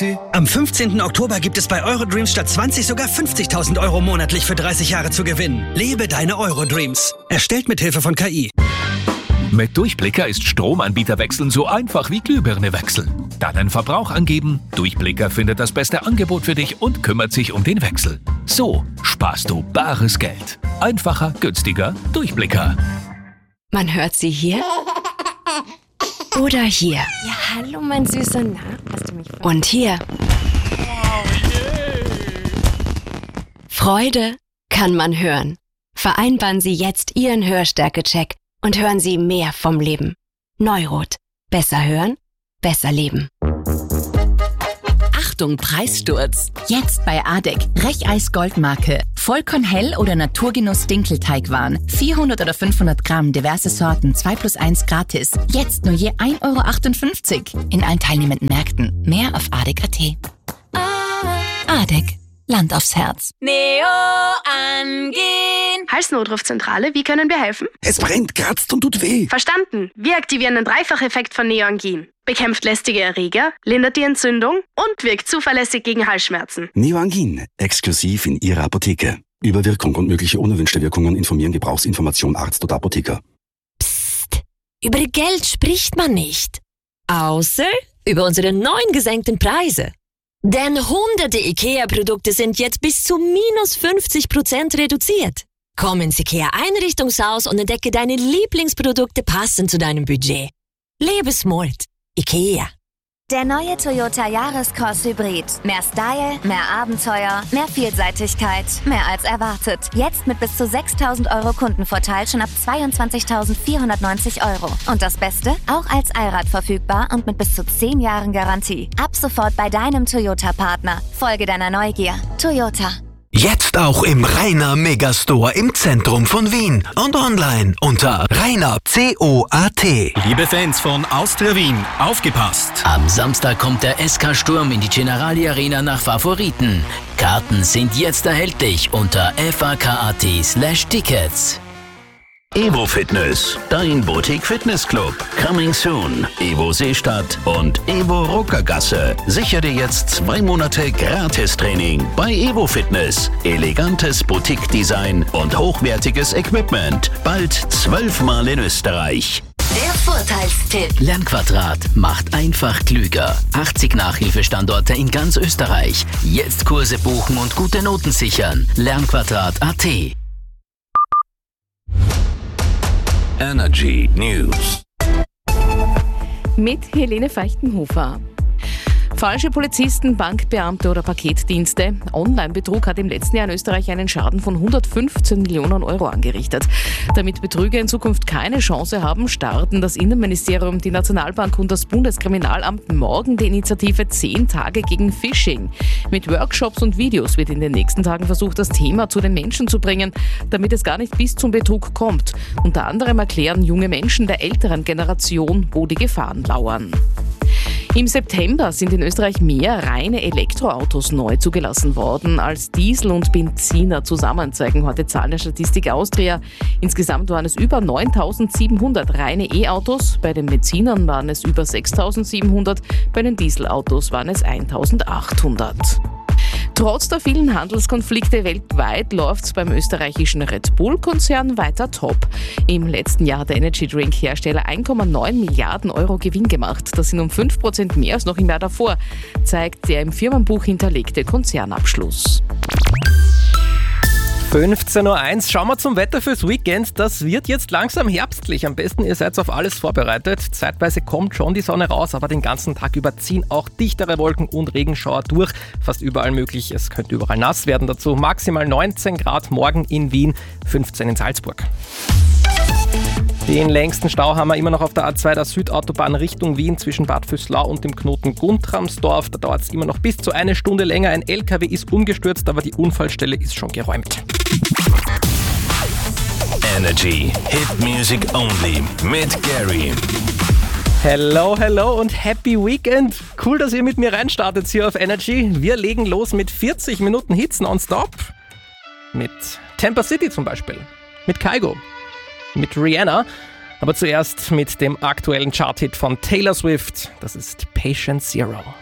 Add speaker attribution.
Speaker 1: Am 15. Oktober gibt es bei Eurodreams statt 20 sogar 50.000 Euro monatlich für 30 Jahre zu gewinnen. Lebe deine Eurodreams. Erstellt mit Hilfe von KI.
Speaker 2: Mit Durchblicker ist Stromanbieterwechseln so einfach wie Glühbirne wechseln. Dann den Verbrauch angeben, Durchblicker findet das beste Angebot für dich und kümmert sich um den Wechsel. So sparst du bares Geld. Einfacher, günstiger, Durchblicker.
Speaker 3: Man hört sie hier oder hier.
Speaker 4: Ja, hallo, mein Süßer. Na, hast du mich verstanden?
Speaker 3: Und hier. Freude kann man hören. Vereinbaren Sie jetzt Ihren Hörstärke-Check und hören Sie mehr vom Leben. Neurot. Besser hören, besser leben.
Speaker 5: Achtung, Preissturz. Jetzt bei ADEC. Recheis Goldmarke. Vollkornhell oder Naturgenuss Dinkelteigwaren. 400 oder 500 Gramm, diverse Sorten, 2+1 gratis. Jetzt nur je 1,58 € in allen teilnehmenden Märkten. Mehr auf ADEC.at. ADEC. Land aufs Herz.
Speaker 4: Neo angehen. Halsnotrufzentrale, wie können wir helfen?
Speaker 6: Es brennt, kratzt und tut weh.
Speaker 4: Verstanden. Wir aktivieren den Dreifacheffekt von Neoangin. Bekämpft lästige Erreger, lindert die Entzündung und wirkt zuverlässig gegen Halsschmerzen.
Speaker 6: Neoangin, exklusiv in Ihrer Apotheke. Über Wirkung und mögliche unerwünschte Wirkungen informieren Gebrauchsinformation Arzt oder Apotheker.
Speaker 7: Psst, über Geld spricht man nicht. Außer über unsere neuen gesenkten Preise. Denn hunderte IKEA-Produkte sind jetzt bis zu minus 50% reduziert. Komm ins IKEA-Einrichtungshaus und entdecke deine Lieblingsprodukte passend zu deinem Budget. Lebe smart. IKEA.
Speaker 8: Der neue Toyota Yaris-Cross Hybrid. Mehr Style, mehr Abenteuer, mehr Vielseitigkeit, mehr als erwartet. Jetzt mit bis zu 6.000 € Kundenvorteil schon ab 22.490 €. Und das Beste? Auch als Allrad verfügbar und mit bis zu 10 Jahren Garantie. Ab sofort bei deinem Toyota-Partner. Folge deiner Neugier. Toyota.
Speaker 9: Jetzt auch im Rainer Megastore im Zentrum von Wien und online unter rainer.coat.
Speaker 10: Liebe Fans von Austria Wien, aufgepasst!
Speaker 11: Am Samstag kommt der SK Sturm in die Generali Arena nach Favoriten. Karten sind jetzt erhältlich unter fak.at/tickets.
Speaker 12: Evo Fitness, dein Boutique Fitness Club. Coming soon. Evo Seestadt und Evo Ruckergasse. Sichere dir jetzt 2 Monate Gratis-Training bei Evo Fitness. Elegantes Boutique-Design und hochwertiges Equipment. Bald 12-mal in Österreich.
Speaker 8: Der Vorteilstipp.
Speaker 11: Lernquadrat macht einfach klüger. 80 Nachhilfestandorte in ganz Österreich. Jetzt Kurse buchen und gute Noten sichern. Lernquadrat.at.
Speaker 12: Energy News.
Speaker 13: Mit Helene Feichtenhofer. Falsche Polizisten, Bankbeamte oder Paketdienste. Online-Betrug hat im letzten Jahr in Österreich einen Schaden von 115 Millionen € angerichtet. Damit Betrüger in Zukunft keine Chance haben, starten das Innenministerium, die Nationalbank und das Bundeskriminalamt morgen die Initiative 10 Tage gegen Phishing. Mit Workshops und Videos wird in den nächsten Tagen versucht, das Thema zu den Menschen zu bringen, damit es gar nicht bis zum Betrug kommt. Unter anderem erklären junge Menschen der älteren Generation, wo die Gefahren lauern. Im September sind in Österreich mehr reine Elektroautos neu zugelassen worden als Diesel und Benziner zusammen, zeigen heute Zahlen der Statistik Austria. Insgesamt waren es über 9.700 reine E-Autos, bei den Benzinern waren es über 6.700, bei den Dieselautos waren es 1.800. Trotz der vielen Handelskonflikte weltweit läuft es beim österreichischen Red Bull-Konzern weiter top. Im letzten Jahr hat der Energy-Drink-Hersteller 1,9 Milliarden € Gewinn gemacht. Das sind um 5% mehr als noch im Jahr davor, zeigt der im Firmenbuch hinterlegte Konzernabschluss.
Speaker 14: 15.01 Uhr. Schauen wir zum Wetter fürs Weekend. Das wird jetzt langsam herbstlich. Am besten, ihr seid auf alles vorbereitet. Zeitweise kommt schon die Sonne raus, aber den ganzen Tag über ziehen auch dichtere Wolken und Regenschauer durch. Fast überall möglich. Es könnte überall nass werden. Dazu maximal 19 Grad morgen in Wien, 15 in Salzburg. Den längsten Stau haben wir immer noch auf der A2 der Südautobahn Richtung Wien zwischen Bad Vöslau und dem Knoten Guntramsdorf. Da dauert es immer noch bis zu 1 Stunde länger. Ein LKW ist umgestürzt, aber die Unfallstelle ist schon geräumt.
Speaker 12: Energy Hit Music Only mit Gary.
Speaker 14: Hello, hello und Happy Weekend. Cool, dass ihr mit mir reinstartet hier auf Energy. Wir legen los mit 40 Minuten Hits nonstop. Mit Tampa City zum Beispiel. Mit Kygo. Mit Rihanna. Aber zuerst mit dem aktuellen Chart-Hit von Taylor Swift. Das ist Patient Zero.